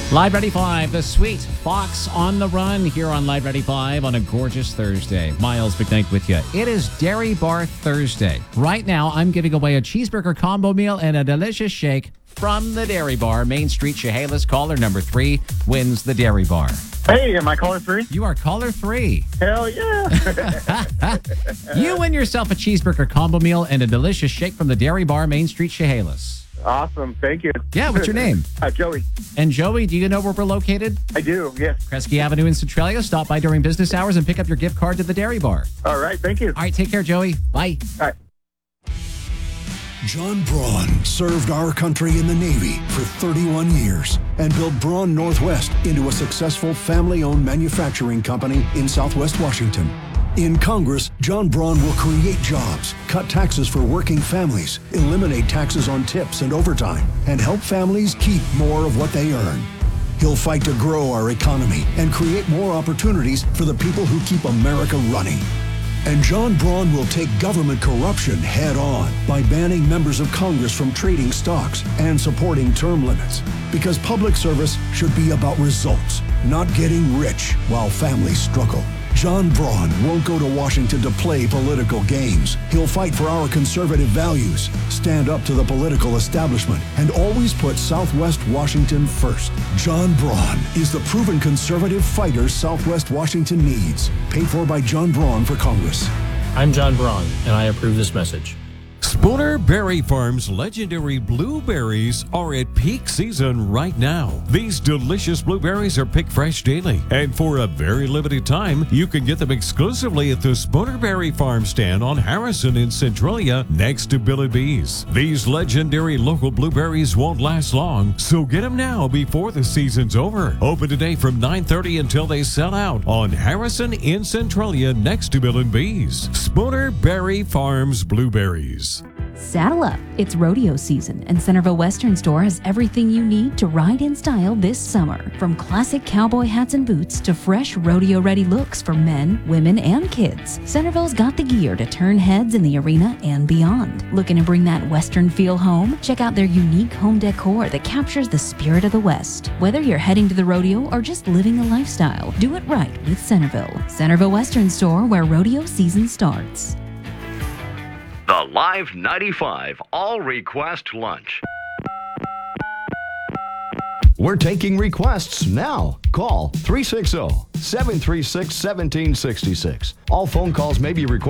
Live Ready 5, the sweet Fox on the Run here on Live Ready 5 on a gorgeous Thursday. Miles McKnight with you. It is Dairy Bar Thursday. Right now, I'm giving away a cheeseburger combo meal and a delicious shake from the Dairy Bar. Main Street, Chehalis. Caller number 3 wins the Dairy Bar. Hey, am I caller 3? You are caller 3. Hell yeah. You win yourself a cheeseburger combo meal and a delicious shake from the Dairy Bar, Main Street, Chehalis. Awesome. Thank you. Yeah, what's your name? Joey. And Joey, do you know where we're located? I do, yes. Kresge Avenue in Centralia. Stop by during business hours and pick up your gift card to the Dairy Bar. All right, thank you. All right, take care, Joey. Bye. All right. John Braun served our country in the Navy for 31 years and built Braun Northwest into a successful family-owned manufacturing company in Southwest Washington. In Congress, John Braun will create jobs, cut taxes for working families, eliminate taxes on tips and overtime, and help families keep more of what they earn. He'll fight to grow our economy and create more opportunities for the people who keep America running. And John Braun will take government corruption head on by banning members of Congress from trading stocks and supporting term limits. Because public service should be about results, not getting rich while families struggle. John Braun won't go to Washington to play political games. He'll fight for our conservative values, stand up to the political establishment, and always put Southwest Washington first. John Braun is the proven conservative fighter Southwest Washington needs. Paid for by John Braun for Congress. I'm John Braun, and I approve this message. Spooner Berry Farm's legendary blueberries are at peak season right now. These delicious blueberries are picked fresh daily, and for a very limited time, you can get them exclusively at the Spooner Berry Farm stand on Harrison in Centralia next to Bill and Bees. These legendary local blueberries won't last long, so get them now before the season's over. Open today from 9:30 until they sell out on Harrison in Centralia next to Bill and Bees. Spooner Berry Farms Blueberries. Saddle up. It's rodeo season, and Centerville Western Store has everything you need to ride in style this summer. From classic cowboy hats and boots to fresh rodeo-ready looks for men, women, and kids, Centerville's got the gear to turn heads in the arena and beyond. Looking to bring that Western feel home? Check out their unique home decor that captures the spirit of the West. Whether you're heading to the rodeo or just living the lifestyle, do it right with Centerville. Centerville Western Store, where rodeo season starts. The Live 95 All Request Lunch. We're taking requests now. Call 360-736-1766. All phone calls may be recorded.